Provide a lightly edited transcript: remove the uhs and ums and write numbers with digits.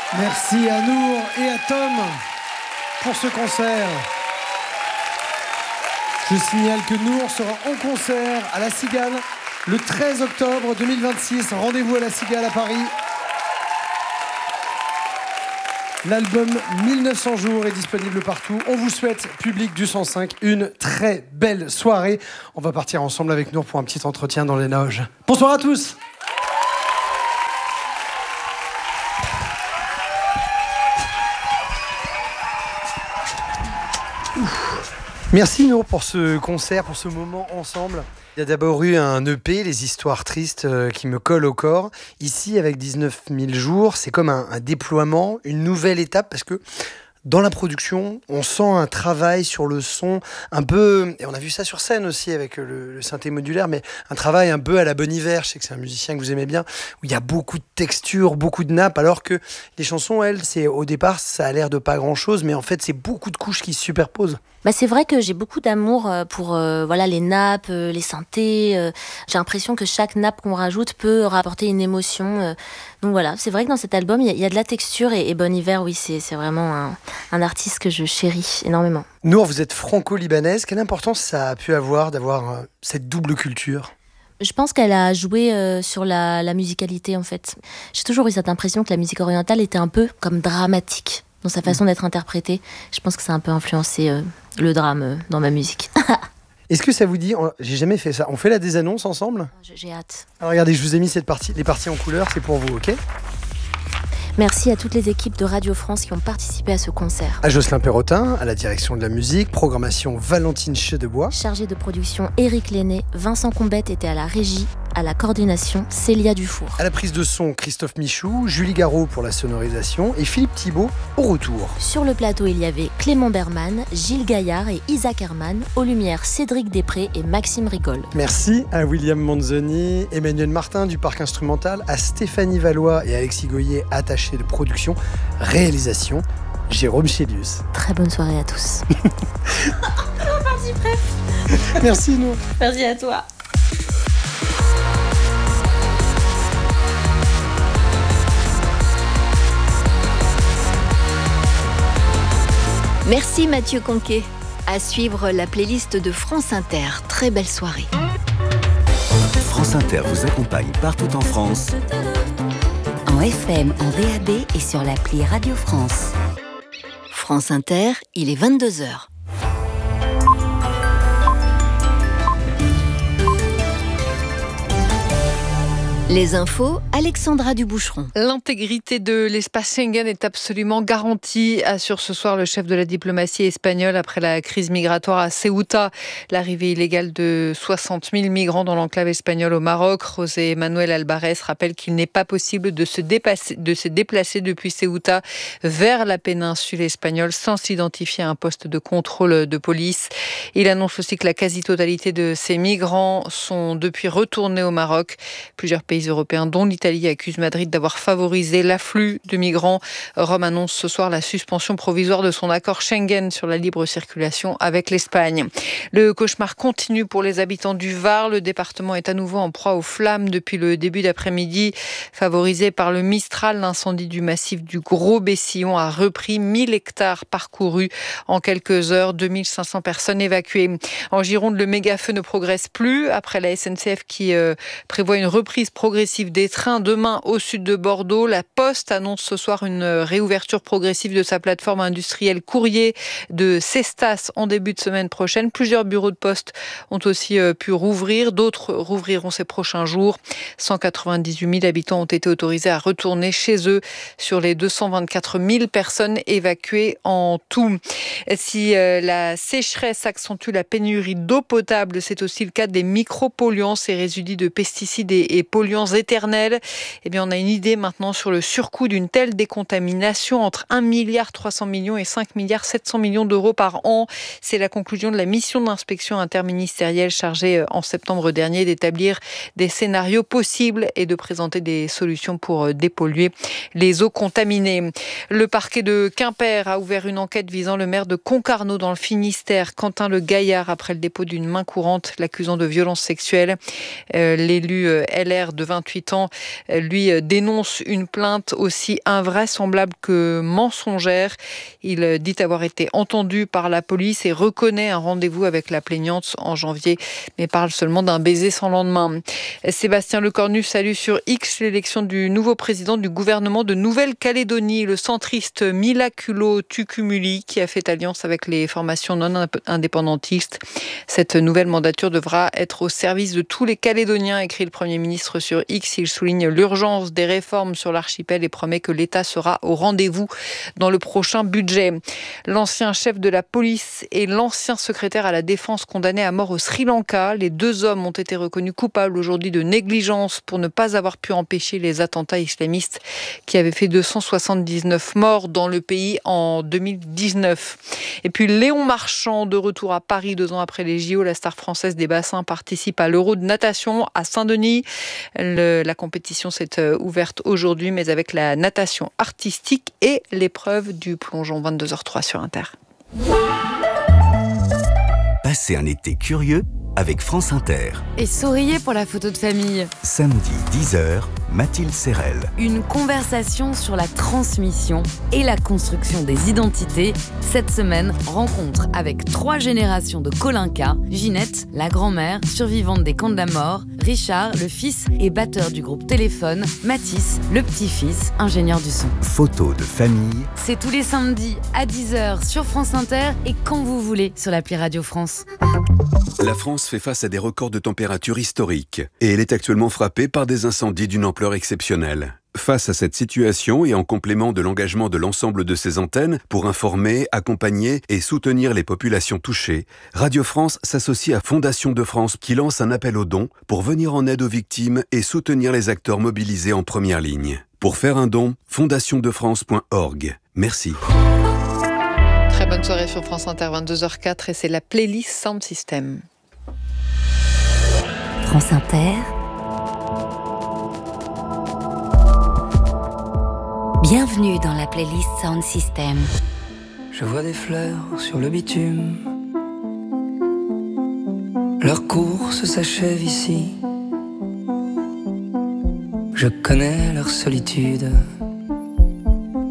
Merci à Nour et à Tom pour ce concert. Je signale que Nour sera en concert à La Cigale le 13 octobre 2026. Rendez-vous à La Cigale à Paris. L'album 1900 jours est disponible partout. On vous souhaite, public du 105, une très belle soirée. On va partir ensemble avec Nour pour un petit entretien dans les loges. Bonsoir à tous. Merci Nour pour ce concert, pour ce moment ensemble. Il y a d'abord eu un EP, Les Histoires Tristes, qui me collent au corps. Ici, avec 19 000 jours, c'est comme un déploiement, une nouvelle étape, parce que dans la production, on sent un travail sur le son un peu, et on a vu ça sur scène aussi avec le synthé modulaire, mais un travail un peu à la Bon Iver. Je sais que c'est un musicien que vous aimez bien, où il y a beaucoup de textures, beaucoup de nappes, alors que les chansons, elles, au départ, ça a l'air de pas grand-chose, mais en fait, c'est beaucoup de couches qui se superposent. C'est vrai que j'ai beaucoup d'amour pour les nappes, les synthés. J'ai l'impression que chaque nappe qu'on rajoute peut rapporter une émotion. Donc voilà, c'est vrai que dans cet album, il y a de la texture et Bon Iver, oui, c'est vraiment un artiste que je chéris énormément. Nour, vous êtes franco-libanaise. Quelle importance ça a pu avoir d'avoir cette double culture ? Je pense qu'elle a joué sur la musicalité, en fait. J'ai toujours eu cette impression que la musique orientale était un peu comme dramatique dans sa façon d'être interprétée. Je pense que ça a un peu influencé le drame dans ma musique. Est-ce que ça vous dit, j'ai jamais fait ça, on fait la désannonce ensemble ? J'ai hâte. Alors regardez, je vous ai mis les parties en couleur, c'est pour vous, ok ? Merci à toutes les équipes de Radio France qui ont participé à ce concert. À Jocelyn Perrotin, à la direction de la musique, programmation Valentine Chedebois. Chargé de production Éric Lenné, Vincent Combette était à la régie, à la coordination Célia Dufour. À la prise de son, Christophe Michou, Julie Garraud pour la sonorisation et Philippe Thibault au retour. Sur le plateau, il y avait Clément Berman, Gilles Gaillard et Isaac Herman. Aux lumières, Cédric Després et Maxime Rigol. Merci à William Manzoni, Emmanuel Martin du Parc Instrumental, à Stéphanie Valois et Alexis Goyer, attachés de production, réalisation, Jérôme Chélius. Très bonne soirée à tous. Merci, bref. Merci, nous. Merci à toi. Merci Mathieu Conquet. À suivre la playlist de France Inter. Très belle soirée. France Inter vous accompagne partout en France. En FM, en DAB et sur l'appli Radio France. France Inter, il est 22h. Les infos, Alexandra Duboucheron. L'intégrité de l'espace Schengen est absolument garantie, assure ce soir le chef de la diplomatie espagnole après la crise migratoire à Ceuta. L'arrivée illégale de 60 000 migrants dans l'enclave espagnole au Maroc. José Manuel Alvarez rappelle qu'il n'est pas possible de se déplacer depuis Ceuta vers la péninsule espagnole sans s'identifier à un poste de contrôle de police. Il annonce aussi que la quasi-totalité de ces migrants sont depuis retournés au Maroc. Plusieurs pays européens, dont l'Italie, accusent Madrid d'avoir favorisé l'afflux de migrants. Rome annonce ce soir la suspension provisoire de son accord Schengen sur la libre circulation avec l'Espagne. Le cauchemar continue pour les habitants du Var. Le département est à nouveau en proie aux flammes depuis le début d'après-midi. Favorisé par le Mistral, l'incendie du massif du Gros Bessillon a repris 1000 hectares parcourus en quelques heures, 2500 personnes évacuées. En Gironde, le méga-feu ne progresse plus après la SNCF qui prévoit une reprise progressive des trains demain au sud de Bordeaux. La Poste annonce ce soir une réouverture progressive de sa plateforme industrielle courrier de Cestas en début de semaine prochaine. Plusieurs bureaux de poste ont aussi pu rouvrir. D'autres rouvriront ces prochains jours. 198 000 habitants ont été autorisés à retourner chez eux sur les 224 000 personnes évacuées en tout. Si la sécheresse accentue la pénurie d'eau potable, c'est aussi le cas des micropolluants, ces résidus de pesticides et polluants éternels. Eh bien, on a une idée maintenant sur le surcoût d'une telle décontamination, entre 1,3 milliard et 5,7 milliards d'euros par an. C'est la conclusion de la mission d'inspection interministérielle chargée en septembre dernier d'établir des scénarios possibles et de présenter des solutions pour dépolluer les eaux contaminées. Le parquet de Quimper a ouvert une enquête visant le maire de Concarneau dans le Finistère, Quentin Le Gaillard, après le dépôt d'une main courante l'accusant de violences sexuelles. L'élu LR de 28 ans, lui dénonce une plainte aussi invraisemblable que mensongère. Il dit avoir été entendu par la police et reconnaît un rendez-vous avec la plaignante en janvier, mais parle seulement d'un baiser sans lendemain. Sébastien Lecornu salue sur X l'élection du nouveau président du gouvernement de Nouvelle-Calédonie, le centriste Mila Tukumuli, qui a fait alliance avec les formations non indépendantistes. Cette nouvelle mandature devra être au service de tous les Calédoniens, écrit le Premier ministre sur X. Il souligne l'urgence des réformes sur l'archipel et promet que l'État sera au rendez-vous dans le prochain budget. L'ancien chef de la police et l'ancien secrétaire à la défense condamnés à mort au Sri Lanka. Les 2 hommes ont été reconnus coupables aujourd'hui de négligence pour ne pas avoir pu empêcher les attentats islamistes qui avaient fait 279 morts dans le pays en 2019. Et puis Léon Marchand, de retour à Paris 2 ans après les JO, la star française des bassins participe à l'Euro de natation à Saint-Denis. La compétition s'est ouverte aujourd'hui, mais avec la natation artistique et l'épreuve du plongeon. 22h03 sur Inter. Passez un été curieux avec France Inter. Et souriez pour la photo de famille. Samedi 10h, Mathilde Serrel. Une conversation sur la transmission et la construction des identités. Cette semaine, rencontre avec 3 générations de Colinca. Ginette, la grand-mère, survivante des camps de la mort. Richard, le fils et batteur du groupe Téléphone. Mathis, le petit-fils, ingénieur du son. Photos de famille. C'est tous les samedis à 10h sur France Inter et quand vous voulez sur l'appli Radio France. La France fait face à des records de température historiques et elle est actuellement frappée par des incendies d'une ampleur exceptionnelle. Face à cette situation et en complément de l'engagement de l'ensemble de ses antennes pour informer, accompagner et soutenir les populations touchées, Radio France s'associe à Fondation de France qui lance un appel aux dons pour venir en aide aux victimes et soutenir les acteurs mobilisés en première ligne. Pour faire un don, fondationdefrance.org. Merci. Très bonne soirée sur France Inter, 22h04, et c'est la playlist Sound System. France Inter. Bienvenue dans la playlist Sound System. Je vois des fleurs sur le bitume. Leur course s'achève ici. Je connais leur solitude.